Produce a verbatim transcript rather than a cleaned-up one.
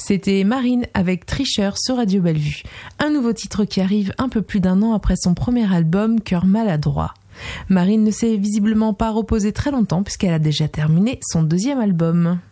C'était Marine avec Tricheur sur Radio Bellevue, un nouveau titre qui arrive un peu plus d'un an après son premier album Cœur maladroit. Marine ne s'est visiblement pas reposée très longtemps puisqu'elle a déjà terminé son deuxième album.